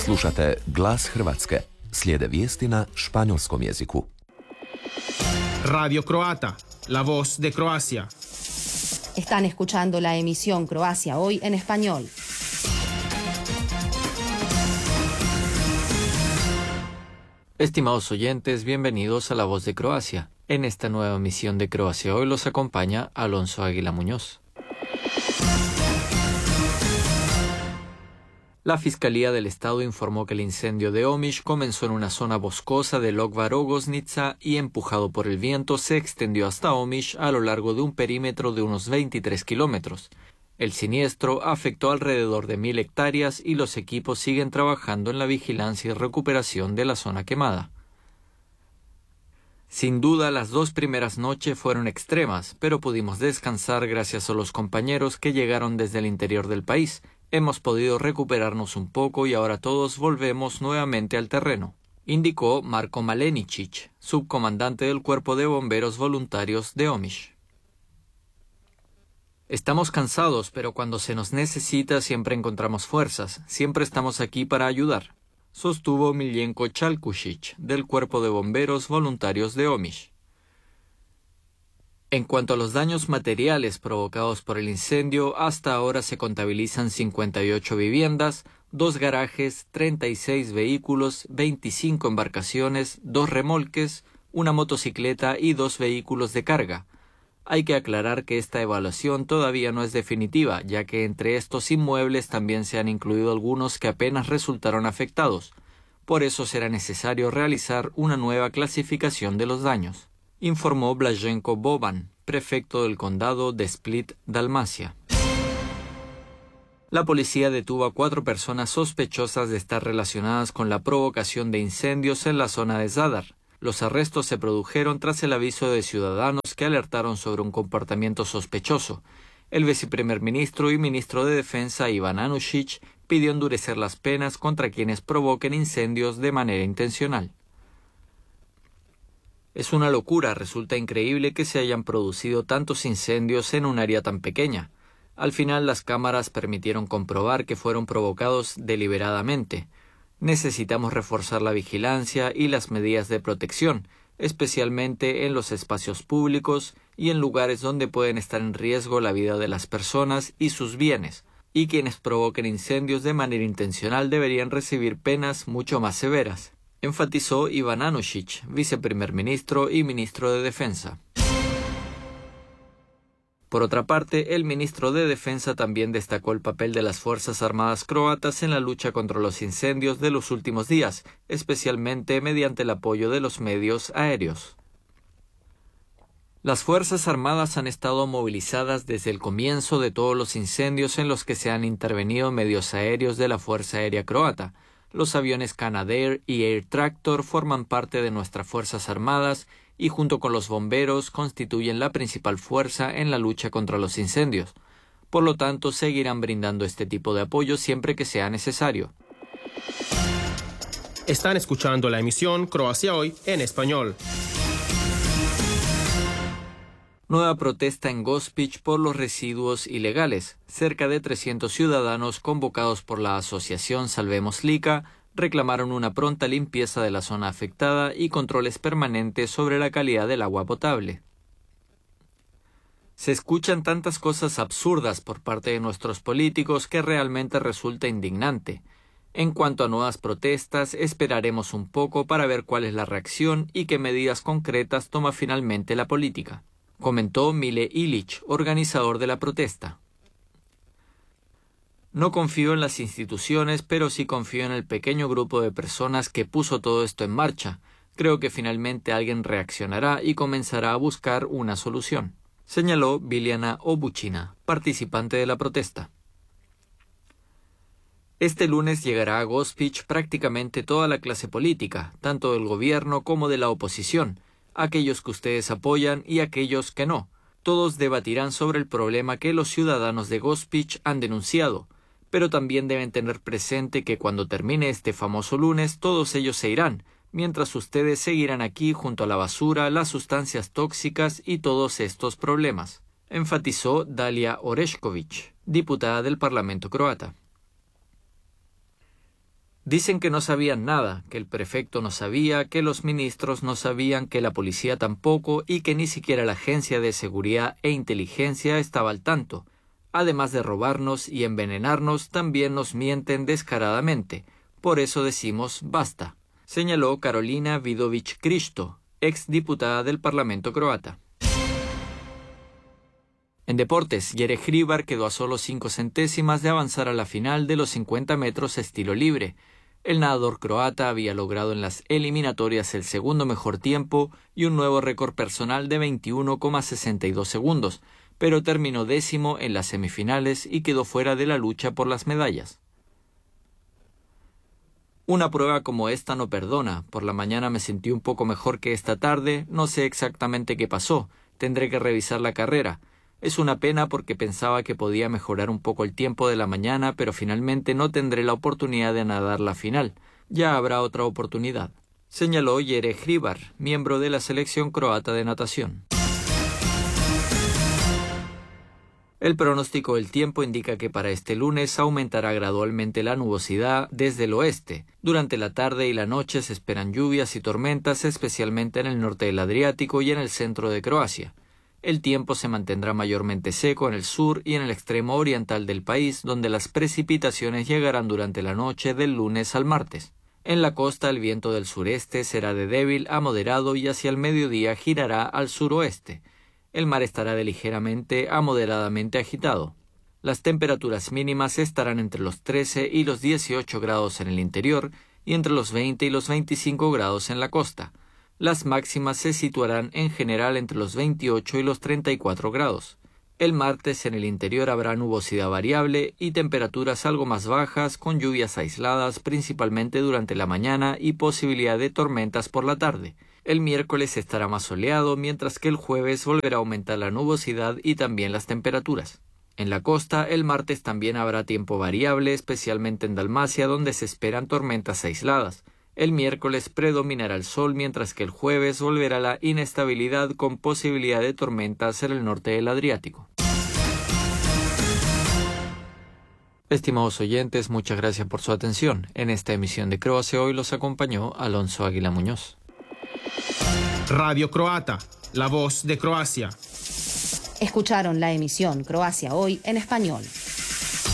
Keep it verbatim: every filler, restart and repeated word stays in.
Slušate Glas Hrvatske. Slijede vijesti na španjolskom jeziku. Radio Croata, la voz de Croacia. Están escuchando la emisión Croacia Hoy en español. Estimados oyentes, bienvenidos a La Voz de Croacia. En esta nueva emisión de Croacia Hoy los acompaña Alonso Águila Muñoz. La Fiscalía del Estado informó que el incendio de Omiš comenzó en una zona boscosa de Lokva Rogoznica y, empujado por el viento, se extendió hasta Omiš a lo largo de un perímetro de unos veintitrés kilómetros. El siniestro afectó alrededor de mil hectáreas y los equipos siguen trabajando en la vigilancia y recuperación de la zona quemada. Sin duda, las dos primeras noches fueron extremas, pero pudimos descansar gracias a los compañeros que llegaron desde el interior del país. Hemos podido recuperarnos un poco y ahora todos volvemos nuevamente al terreno, indicó Marko Maleničić, subcomandante del Cuerpo de Bomberos Voluntarios de Omiš. Estamos cansados, pero cuando se nos necesita siempre encontramos fuerzas, siempre estamos aquí para ayudar, sostuvo Miljenko Chalkušić, del Cuerpo de Bomberos Voluntarios de Omiš. En cuanto a los daños materiales provocados por el incendio, hasta ahora se contabilizan cincuenta y ocho viviendas, dos garajes, treinta y seis vehículos, veinticinco embarcaciones, dos remolques, una motocicleta y dos vehículos de carga. Hay que aclarar que esta evaluación todavía no es definitiva, ya que entre estos inmuebles también se han incluido algunos que apenas resultaron afectados. Por eso será necesario realizar una nueva clasificación de los daños, informó Blaženko Boban, prefecto del condado de Split, Dalmacia. La policía detuvo a cuatro personas sospechosas de estar relacionadas con la provocación de incendios en la zona de Zadar. Los arrestos se produjeron tras el aviso de ciudadanos que alertaron sobre un comportamiento sospechoso. El viceprimer ministro y ministro de Defensa Ivan Anušić pidió endurecer las penas contra quienes provoquen incendios de manera intencional. Es una locura, resulta increíble que se hayan producido tantos incendios en un área tan pequeña. Al final las cámaras permitieron comprobar que fueron provocados deliberadamente. Necesitamos reforzar la vigilancia y las medidas de protección, especialmente en los espacios públicos y en lugares donde pueden estar en riesgo la vida de las personas y sus bienes, y quienes provoquen incendios de manera intencional deberían recibir penas mucho más severas, enfatizó Ivan Anušić, viceprimer ministro y ministro de Defensa. Por otra parte, el ministro de Defensa también destacó el papel de las Fuerzas Armadas croatas en la lucha contra los incendios de los últimos días, especialmente mediante el apoyo de los medios aéreos. Las Fuerzas Armadas han estado movilizadas desde el comienzo de todos los incendios en los que se han intervenido medios aéreos de la Fuerza Aérea Croata. Los aviones Canadair y Air Tractor forman parte de nuestras Fuerzas Armadas y junto con los bomberos constituyen la principal fuerza en la lucha contra los incendios. Por lo tanto, seguirán brindando este tipo de apoyo siempre que sea necesario. Están escuchando la emisión Croacia Hoy en español. Nueva protesta en Gospić por los residuos ilegales. Cerca de trescientos ciudadanos convocados por la asociación Salvemos Lika reclamaron una pronta limpieza de la zona afectada y controles permanentes sobre la calidad del agua potable. Se escuchan tantas cosas absurdas por parte de nuestros políticos que realmente resulta indignante. En cuanto a nuevas protestas, esperaremos un poco para ver cuál es la reacción y qué medidas concretas toma finalmente la política, comentó Mile Ilić, organizador de la protesta. No confío en las instituciones, pero sí confío en el pequeño grupo de personas que puso todo esto en marcha. Creo que finalmente alguien reaccionará y comenzará a buscar una solución, señaló Biljana Obućina, participante de la protesta. Este lunes llegará a Gospić prácticamente toda la clase política, tanto del gobierno como de la oposición, aquellos que ustedes apoyan y aquellos que no. Todos debatirán sobre el problema que los ciudadanos de Gospić han denunciado, pero también deben tener presente que cuando termine este famoso lunes todos ellos se irán, mientras ustedes seguirán aquí junto a la basura, las sustancias tóxicas y todos estos problemas, enfatizó Dalia Orešković, diputada del Parlamento croata. Dicen que no sabían nada, que el prefecto no sabía, que los ministros no sabían, que la policía tampoco y que ni siquiera la Agencia de Seguridad e Inteligencia estaba al tanto. Además de robarnos y envenenarnos, también nos mienten descaradamente. Por eso decimos basta, señaló Karolina Vidović-Krišto, exdiputada del Parlamento croata. En deportes, Jere Hribar quedó a solo cinco centésimas de avanzar a la final de los cincuenta metros estilo libre. El nadador croata había logrado en las eliminatorias el segundo mejor tiempo y un nuevo récord personal de veintiuno coma sesenta y dos segundos, pero terminó décimo en las semifinales y quedó fuera de la lucha por las medallas. Una prueba como esta no perdona. Por la mañana me sentí un poco mejor que esta tarde, no sé exactamente qué pasó, tendré que revisar la carrera. Es una pena porque pensaba que podía mejorar un poco el tiempo de la mañana, pero finalmente no tendré la oportunidad de nadar la final. Ya habrá otra oportunidad, señaló Jere Hribar, miembro de la selección croata de natación. El pronóstico del tiempo indica que para este lunes aumentará gradualmente la nubosidad desde el oeste. Durante la tarde y la noche se esperan lluvias y tormentas, especialmente en el norte del Adriático y en el centro de Croacia. El tiempo se mantendrá mayormente seco en el sur y en el extremo oriental del país, donde las precipitaciones llegarán durante la noche del lunes al martes. En la costa el viento del sureste será de débil a moderado y hacia el mediodía girará al suroeste. El mar estará de ligeramente a moderadamente agitado. Las temperaturas mínimas estarán entre los trece y los dieciocho grados en el interior y entre los veinte y los veinticinco grados en la costa. Las máximas se situarán en general entre los veintiocho y los treinta y cuatro grados. El martes en el interior habrá nubosidad variable y temperaturas algo más bajas con lluvias aisladas principalmente durante la mañana y posibilidad de tormentas por la tarde. El miércoles estará más soleado, mientras que el jueves volverá a aumentar la nubosidad y también las temperaturas. En la costa, el martes también habrá tiempo variable, especialmente en Dalmacia, donde se esperan tormentas aisladas. El miércoles predominará el sol, mientras que el jueves volverá la inestabilidad con posibilidad de tormentas en el norte del Adriático. Estimados oyentes, muchas gracias por su atención. En esta emisión de Croacia Hoy los acompañó Alonso Águila Muñoz. Radio Croata, la voz de Croacia. Escucharon la emisión Croacia Hoy en español.